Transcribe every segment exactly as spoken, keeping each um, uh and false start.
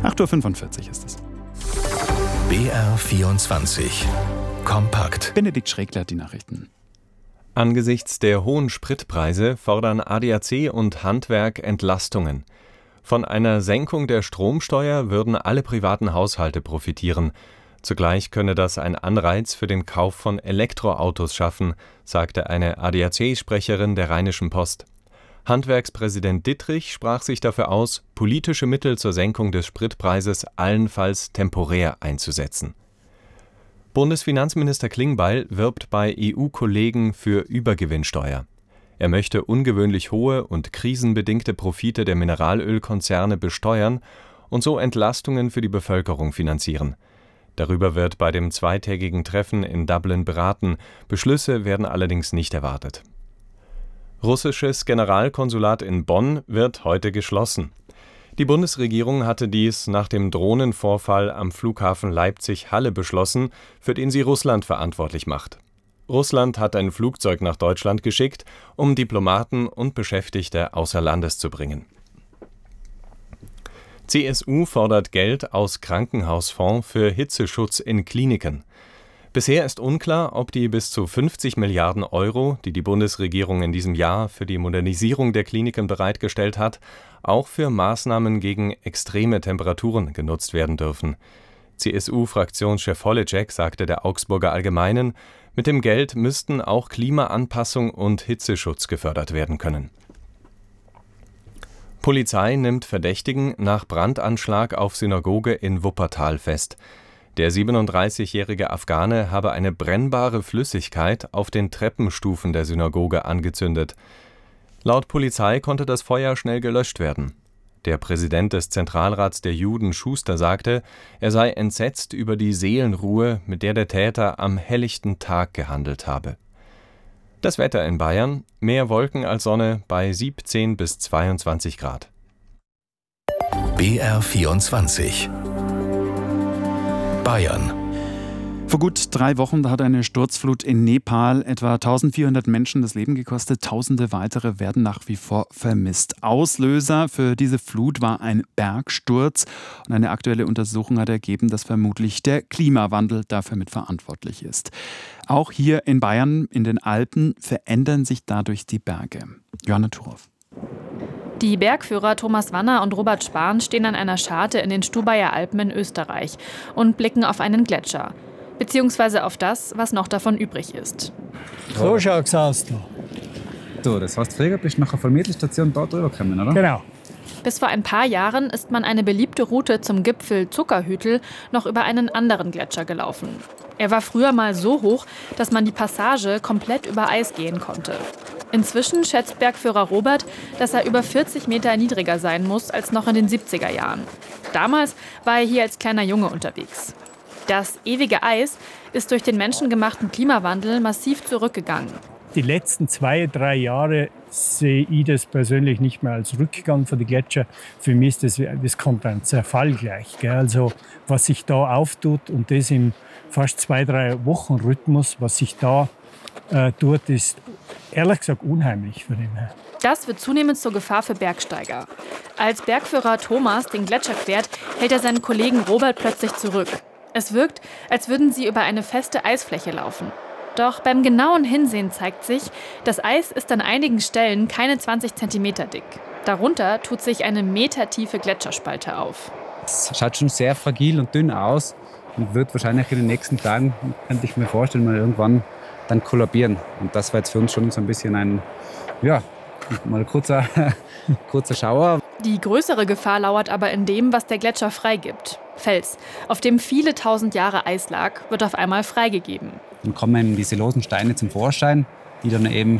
acht Uhr fünfundvierzig ist es. B R vierundzwanzig. Kompakt. Benedikt Schrägler hat die Nachrichten. Angesichts der hohen Spritpreise fordern A D A C und Handwerk Entlastungen. Von einer Senkung der Stromsteuer würden alle privaten Haushalte profitieren. Zugleich könne das ein Anreiz für den Kauf von Elektroautos schaffen, sagte eine A D A C-Sprecherin der Rheinischen Post. Handwerkspräsident Dittrich sprach sich dafür aus, politische Mittel zur Senkung des Spritpreises allenfalls temporär einzusetzen. Bundesfinanzminister Klingbeil wirbt bei E U-Kollegen für Übergewinnsteuer. Er möchte ungewöhnlich hohe und krisenbedingte Profite der Mineralölkonzerne besteuern und so Entlastungen für die Bevölkerung finanzieren. Darüber wird bei dem zweitägigen Treffen in Dublin beraten. Beschlüsse werden allerdings nicht erwartet. Russisches Generalkonsulat in Bonn wird heute geschlossen. Die Bundesregierung hatte dies nach dem Drohnenvorfall am Flughafen Leipzig-Halle beschlossen, für den sie Russland verantwortlich macht. Russland hat ein Flugzeug nach Deutschland geschickt, um Diplomaten und Beschäftigte außer Landes zu bringen. C S U fordert Geld aus Krankenhausfonds für Hitzeschutz in Kliniken. Bisher ist unklar, ob die bis zu fünfzig Milliarden Euro, die die Bundesregierung in diesem Jahr für die Modernisierung der Kliniken bereitgestellt hat, auch für Maßnahmen gegen extreme Temperaturen genutzt werden dürfen. C S U-Fraktionschef Holleczek sagte der Augsburger Allgemeinen, mit dem Geld müssten auch Klimaanpassung und Hitzeschutz gefördert werden können. Polizei nimmt Verdächtigen nach Brandanschlag auf Synagoge in Wuppertal fest. Der siebenunddreißigjährige Afghane habe eine brennbare Flüssigkeit auf den Treppenstufen der Synagoge angezündet. Laut Polizei konnte das Feuer schnell gelöscht werden. Der Präsident des Zentralrats der Juden, Schuster, sagte, er sei entsetzt über die Seelenruhe, mit der der Täter am helllichten Tag gehandelt habe. Das Wetter in Bayern: mehr Wolken als Sonne bei siebzehn bis zweiundzwanzig Grad. B R vierundzwanzig. Bayern. Vor gut drei Wochen da hat eine Sturzflut in Nepal etwa eintausendvierhundert Menschen das Leben gekostet. Tausende weitere werden nach wie vor vermisst. Auslöser für diese Flut war ein Bergsturz. Und eine aktuelle Untersuchung hat ergeben, dass vermutlich der Klimawandel dafür mitverantwortlich ist. Auch hier in Bayern, in den Alpen, verändern sich dadurch die Berge. Johanna Thurow. Die Bergführer Thomas Wanner und Robert Spahn stehen an einer Scharte in den Stubaier Alpen in Österreich und blicken auf einen Gletscher. Beziehungsweise auf das, was noch davon übrig ist. So schaut es aus. Da. So, das heißt, früher bist du nach einer Vermittelstation da drüber gekommen, oder? Genau. Bis vor ein paar Jahren ist man eine beliebte Route zum Gipfel Zuckerhütel noch über einen anderen Gletscher gelaufen. Er war früher mal so hoch, dass man die Passage komplett über Eis gehen konnte. Inzwischen schätzt Bergführer Robert, dass er über vierzig Meter niedriger sein muss als noch in den siebziger Jahren. Damals war er hier als kleiner Junge unterwegs. Das ewige Eis ist durch den menschengemachten Klimawandel massiv zurückgegangen. Die letzten zwei, drei Jahre sehe ich das persönlich nicht mehr als Rückgang von den Gletscher. Für mich ist das, das kommt ein Zerfall gleich. Gell? Also was sich da auftut und das im fast zwei, drei Wochen Rhythmus, was sich da äh, tut, ist ehrlich gesagt unheimlich für den. Das wird zunehmend zur Gefahr für Bergsteiger. Als Bergführer Thomas den Gletscher quert, hält er seinen Kollegen Robert plötzlich zurück. Es wirkt, als würden sie über eine feste Eisfläche laufen. Doch beim genauen Hinsehen zeigt sich, das Eis ist an einigen Stellen keine zwanzig Zentimeter dick. Darunter tut sich eine metertiefe Gletscherspalte auf. Es schaut schon sehr fragil und dünn aus und wird wahrscheinlich in den nächsten Tagen, könnte ich mir vorstellen, mal irgendwann dann kollabieren. Und das war jetzt für uns schon so ein bisschen ein, ja, mal ein kurzer, kurzer Schauer. Die größere Gefahr lauert aber in dem, was der Gletscher freigibt. Fels, auf dem viele tausend Jahre Eis lag, wird auf einmal freigegeben. Dann kommen diese losen Steine zum Vorschein, die dann eben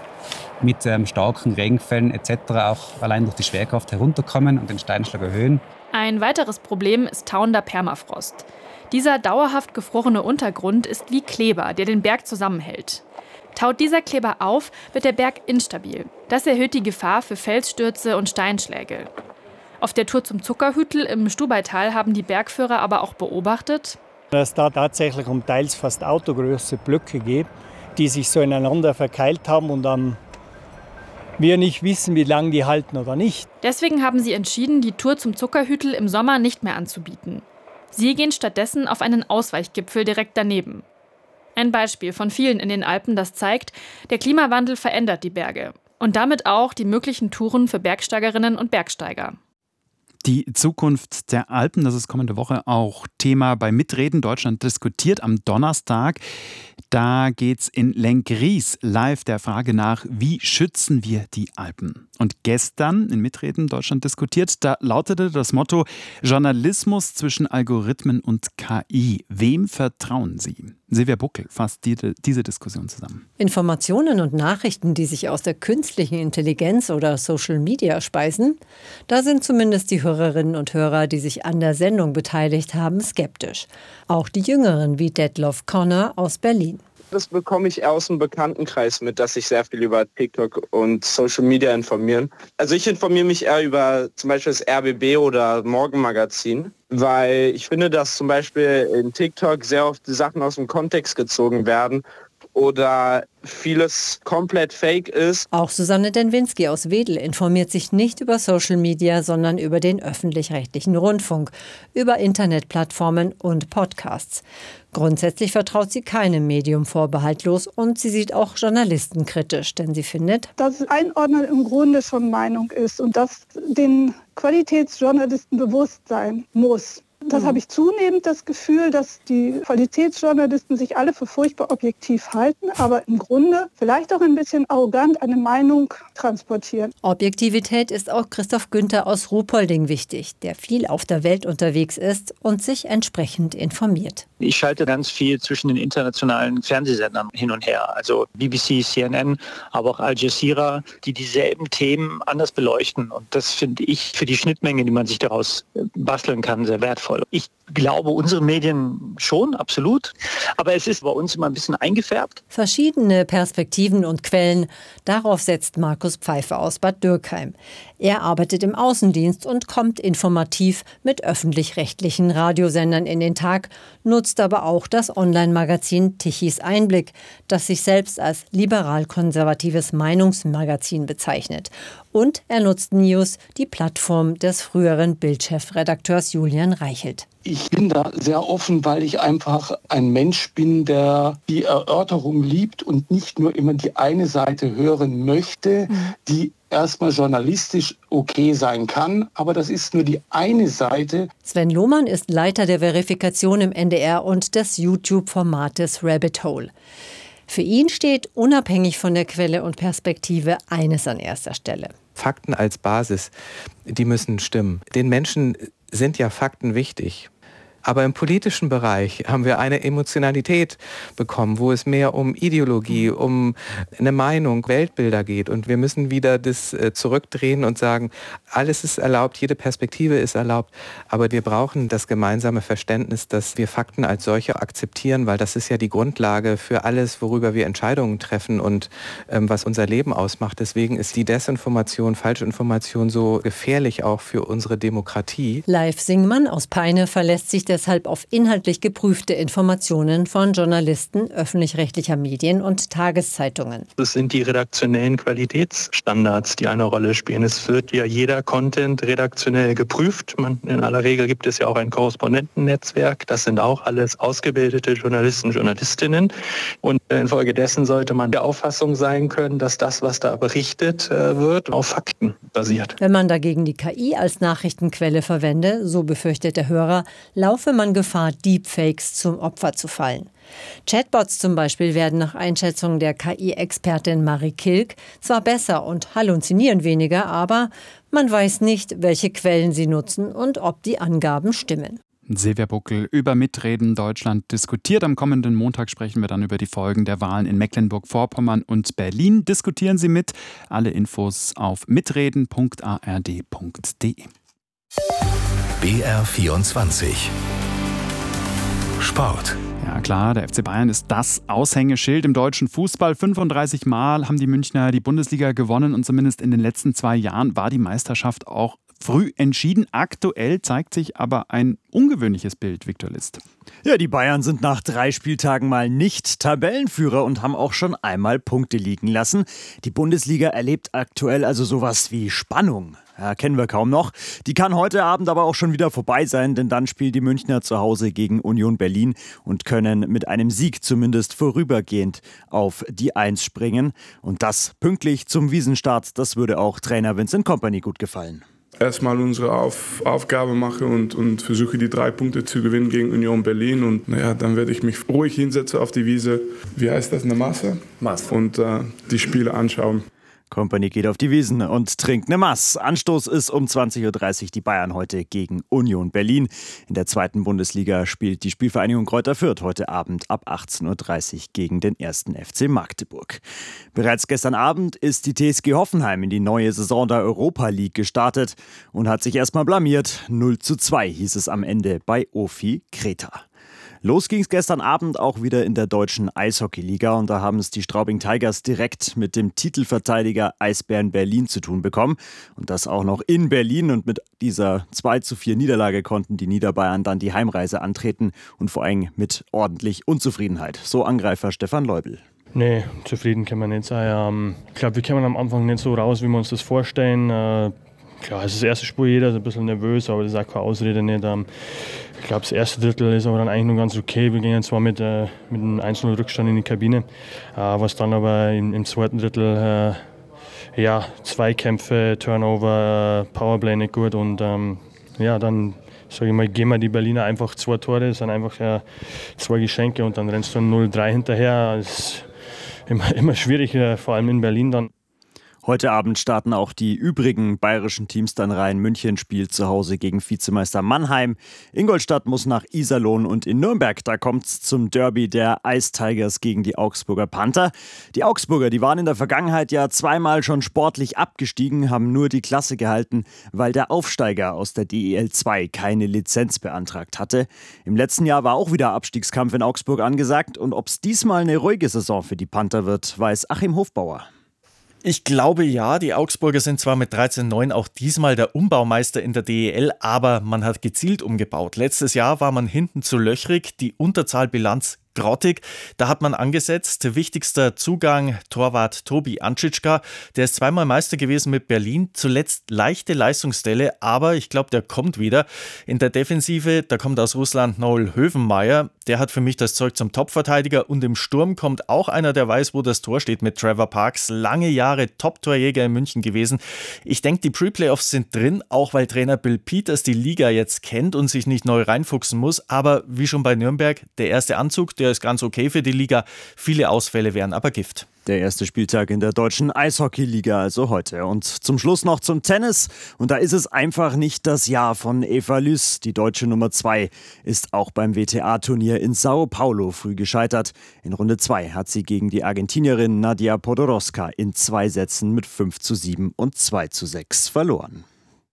mit ähm, starken Regenfällen et cetera auch allein durch die Schwerkraft herunterkommen und den Steinschlag erhöhen. Ein weiteres Problem ist tauender Permafrost. Dieser dauerhaft gefrorene Untergrund ist wie Kleber, der den Berg zusammenhält. Taut dieser Kleber auf, wird der Berg instabil. Das erhöht die Gefahr für Felsstürze und Steinschläge. Auf der Tour zum Zuckerhütel im Stubaital haben die Bergführer aber auch beobachtet, dass da tatsächlich um teils fast autogroße Blöcke geht, die sich so ineinander verkeilt haben und am wir nicht wissen, wie lange die halten oder nicht. Deswegen haben sie entschieden, die Tour zum Zuckerhütel im Sommer nicht mehr anzubieten. Sie gehen stattdessen auf einen Ausweichgipfel direkt daneben. Ein Beispiel von vielen in den Alpen, das zeigt, der Klimawandel verändert die Berge. Und damit auch die möglichen Touren für Bergsteigerinnen und Bergsteiger. Die Zukunft der Alpen, das ist kommende Woche auch Thema bei Mitreden. Deutschland diskutiert am Donnerstag. Da geht's in Lenggries live der Frage nach, wie schützen wir die Alpen? Und gestern in Mitreden Deutschland diskutiert, da lautete das Motto Journalismus zwischen Algorithmen und K I. Wem vertrauen Sie? Silvia Buckel fasst die, diese Diskussion zusammen. Informationen und Nachrichten, die sich aus der künstlichen Intelligenz oder Social Media speisen, da sind zumindest die Hörerinnen und Hörer, die sich an der Sendung beteiligt haben, skeptisch. Auch die Jüngeren wie Detlef Connor aus Berlin. Das bekomme ich eher aus dem Bekanntenkreis mit, dass sich sehr viel über TikTok und Social Media informieren. Also ich informiere mich eher über zum Beispiel das R B B oder Morgenmagazin, weil ich finde, dass zum Beispiel in TikTok sehr oft die Sachen aus dem Kontext gezogen werden oder vieles komplett fake ist. Auch Susanne Denwinski aus Wedel informiert sich nicht über Social Media, sondern über den öffentlich-rechtlichen Rundfunk, über Internetplattformen und Podcasts. Grundsätzlich vertraut sie keinem Medium vorbehaltlos und sie sieht auch Journalisten kritisch, denn sie findet, dass Einordnen im Grunde schon Meinung ist und dass den Qualitätsjournalisten bewusst sein muss. Das habe ich zunehmend das Gefühl, dass die Qualitätsjournalisten sich alle für furchtbar objektiv halten, aber im Grunde vielleicht auch ein bisschen arrogant eine Meinung transportieren. Objektivität ist auch Christoph Günther aus Ruhpolding wichtig, der viel auf der Welt unterwegs ist und sich entsprechend informiert. Ich schalte ganz viel zwischen den internationalen Fernsehsendern hin und her, also B B C, C N N, aber auch Al Jazeera, die dieselben Themen anders beleuchten. Und das finde ich für die Schnittmenge, die man sich daraus basteln kann, sehr wertvoll. Ich glaube, unsere Medien schon, absolut. Aber es ist bei uns immer ein bisschen eingefärbt. Verschiedene Perspektiven und Quellen, darauf setzt Markus Pfeiffer aus Bad Dürkheim. Er arbeitet im Außendienst und kommt informativ mit öffentlich-rechtlichen Radiosendern in den Tag, nutzt aber auch das Online-Magazin Tichys Einblick, das sich selbst als liberal-konservatives Meinungsmagazin bezeichnet. Und er nutzt News, die Plattform des früheren Bild-Chefredakteurs Julian Reichelt. Ich bin da sehr offen, weil ich einfach ein Mensch bin, der die Erörterung liebt und nicht nur immer die eine Seite hören möchte, mhm. die erstmal journalistisch okay sein kann, aber das ist nur die eine Seite. Sven Lohmann ist Leiter der Verifikation im N D R und des YouTube-Formates Rabbit Hole. Für ihn steht unabhängig von der Quelle und Perspektive eines an erster Stelle. Fakten als Basis, die müssen stimmen. Den Menschen sind ja Fakten wichtig. Aber im politischen Bereich haben wir eine Emotionalität bekommen, wo es mehr um Ideologie, um eine Meinung, Weltbilder geht. Und wir müssen wieder das zurückdrehen und sagen, alles ist erlaubt, jede Perspektive ist erlaubt. Aber wir brauchen das gemeinsame Verständnis, dass wir Fakten als solche akzeptieren, weil das ist ja die Grundlage für alles, worüber wir Entscheidungen treffen und ähm, was unser Leben ausmacht. Deswegen ist die Desinformation, Falschinformation so gefährlich auch für unsere Demokratie. Leif Singmann aus Peine verlässt sich deshalb auf inhaltlich geprüfte Informationen von Journalisten öffentlich-rechtlicher Medien und Tageszeitungen. Das sind die redaktionellen Qualitätsstandards, die eine Rolle spielen. Es wird ja jeder Content redaktionell geprüft. Man, in aller Regel gibt es ja auch ein Korrespondentennetzwerk. Das sind auch alles ausgebildete Journalisten, Journalistinnen. Und infolgedessen sollte man der Auffassung sein können, dass das, was da berichtet wird, auf Fakten basiert. Wenn man dagegen die K I als Nachrichtenquelle verwende, so befürchtet der Hörer, laufe man Gefahr, Deepfakes zum Opfer zu fallen. Chatbots zum Beispiel werden nach Einschätzung der K I-Expertin Marie Kilk zwar besser und halluzinieren weniger, aber man weiß nicht, welche Quellen sie nutzen und ob die Angaben stimmen. Silvia Buckel über Mitreden Deutschland diskutiert. Am kommenden Montag sprechen wir dann über die Folgen der Wahlen in Mecklenburg-Vorpommern und Berlin. Diskutieren Sie mit. Alle Infos auf mitreden punkt a r d punkt d e. B R vierundzwanzig Sport. Ja klar, der F C Bayern ist das Aushängeschild im deutschen Fußball. fünfunddreißig Mal haben die Münchner die Bundesliga gewonnen und zumindest in den letzten zwei Jahren war die Meisterschaft auch früh entschieden. Aktuell zeigt sich aber ein ungewöhnliches Bild, Viktor List. Ja, die Bayern sind nach drei Spieltagen mal nicht Tabellenführer und haben auch schon einmal Punkte liegen lassen. Die Bundesliga erlebt aktuell also sowas wie Spannung. Ja, kennen wir kaum noch. Die kann heute Abend aber auch schon wieder vorbei sein, denn dann spielen die Münchner zu Hause gegen Union Berlin und können mit einem Sieg zumindest vorübergehend auf die Eins springen. Und das pünktlich zum Wiesenstart, das würde auch Trainer Vincent Kompany gut gefallen. Erstmal unsere Auf Aufgabe mache und, und versuche die drei Punkte zu gewinnen gegen Union Berlin. Und naja, dann werde ich mich ruhig hinsetzen auf die Wiese. Wie heißt das, eine Masse? Masse. Und äh, die Spiele anschauen. Kompany geht auf die Wiesen und trinkt eine Mass. Anstoß ist um zwanzig Uhr dreißig die Bayern heute gegen Union Berlin. In der zweiten Bundesliga spielt die Spielvereinigung Greuther Fürth heute Abend ab achtzehn Uhr dreißig gegen den ersten F C Magdeburg. Bereits gestern Abend ist die T S G Hoffenheim in die neue Saison der Europa League gestartet und hat sich erstmal blamiert. null zu zwei hieß es am Ende bei Ofi Kreta. Los ging es gestern Abend auch wieder in der deutschen Eishockeyliga und da haben es die Straubing Tigers direkt mit dem Titelverteidiger Eisbären Berlin zu tun bekommen. Und das auch noch in Berlin, und mit dieser zwei zu vier Niederlage konnten die Niederbayern dann die Heimreise antreten und vor allem mit ordentlich Unzufriedenheit. So Angreifer Stefan Leubel. Nee, zufrieden kann man nicht sein. Ich glaube, wir kommen am Anfang nicht so raus, wie wir uns das vorstellen. Klar, es ist das erste Spiel, jeder ist ein bisschen nervös, aber das ist auch keine Ausrede nicht. Ich glaube, das erste Drittel ist aber dann eigentlich nur ganz okay. Wir gingen zwar mit, äh, mit einem eins null Rückstand in die Kabine, äh, was dann aber im, im zweiten Drittel, äh, ja, Zweikämpfe, Turnover, äh, Powerplay nicht gut und ähm, ja, dann, sage ich mal, geben wir die Berliner einfach zwei Tore, das sind einfach äh, zwei Geschenke und dann rennst du null drei hinterher. Das ist immer, immer schwierig, äh, vor allem in Berlin dann. Heute Abend starten auch die übrigen bayerischen Teams dann rein. München spielt zu Hause gegen Vizemeister Mannheim. Ingolstadt muss nach Iserlohn und in Nürnberg, da kommt es zum Derby der Ice Tigers gegen die Augsburger Panther. Die Augsburger, die waren in der Vergangenheit ja zweimal schon sportlich abgestiegen, haben nur die Klasse gehalten, weil der Aufsteiger aus der D E L zwei keine Lizenz beantragt hatte. Im letzten Jahr war auch wieder Abstiegskampf in Augsburg angesagt. Und ob es diesmal eine ruhige Saison für die Panther wird, weiß Achim Hofbauer. Ich glaube ja, die Augsburger sind zwar mit dreizehn neun auch diesmal der Umbaumeister in der D E L, aber man hat gezielt umgebaut. Letztes Jahr war man hinten zu löchrig, die Unterzahlbilanz grottig. Da hat man angesetzt. Wichtigster Zugang, Torwart Tobi Antschitschka. Der ist zweimal Meister gewesen mit Berlin. Zuletzt leichte Leistungsstelle, aber ich glaube, der kommt wieder. In der Defensive, da kommt aus Russland Noel Hövenmeier. Der hat für mich das Zeug zum Topverteidiger. Und im Sturm kommt auch einer, der weiß, wo das Tor steht, mit Trevor Parks. Lange Jahre Top-Torjäger in München gewesen. Ich denke, die Pre-Playoffs sind drin, auch weil Trainer Bill Peters die Liga jetzt kennt und sich nicht neu reinfuchsen muss. Aber wie schon bei Nürnberg, der erste Anzug, der ist ganz okay für die Liga. Viele Ausfälle wären aber Gift. Der erste Spieltag in der deutschen Eishockeyliga, also heute. Und zum Schluss noch zum Tennis. Und da ist es einfach nicht das Jahr von Eva Lys. Die deutsche Nummer zwei ist auch beim W T A-Turnier in Sao Paulo früh gescheitert. In Runde zwei hat sie gegen die Argentinierin Nadia Podoroska in zwei Sätzen mit fünf zu sieben und zwei zu sechs verloren.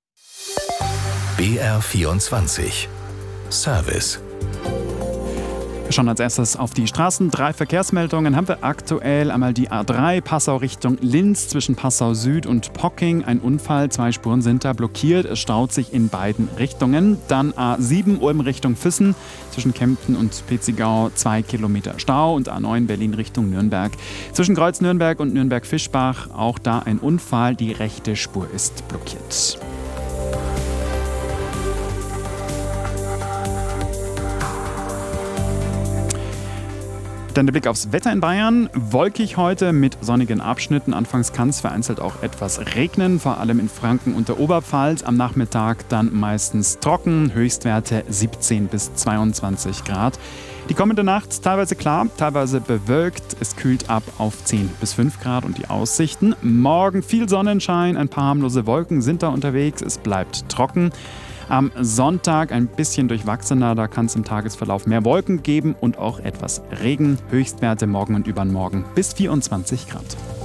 B R vierundzwanzig Service. Schon als erstes auf die Straßen. Drei Verkehrsmeldungen haben wir aktuell. Einmal die A drei Passau Richtung Linz zwischen Passau Süd und Pocking. Ein Unfall, zwei Spuren sind da blockiert. Es staut sich in beiden Richtungen. Dann A sieben Ulm Richtung Füssen zwischen Kempten und Pitzigau zwei Kilometer Stau. Und A neun Berlin Richtung Nürnberg zwischen Kreuz Nürnberg und Nürnberg-Fischbach. Auch da ein Unfall. Die rechte Spur ist blockiert. Dann der Blick aufs Wetter in Bayern. Wolkig heute mit sonnigen Abschnitten. Anfangs kann es vereinzelt auch etwas regnen, vor allem in Franken und der Oberpfalz. Am Nachmittag dann meistens trocken, Höchstwerte siebzehn bis zweiundzwanzig Grad. Die kommende Nacht teilweise klar, teilweise bewölkt. Es kühlt ab auf zehn bis fünf Grad und die Aussichten. Morgen viel Sonnenschein, ein paar harmlose Wolken sind da unterwegs. Es bleibt trocken. Am Sonntag ein bisschen durchwachsener, da kann es im Tagesverlauf mehr Wolken geben und auch etwas Regen. Höchstwerte morgen und übermorgen bis vierundzwanzig Grad.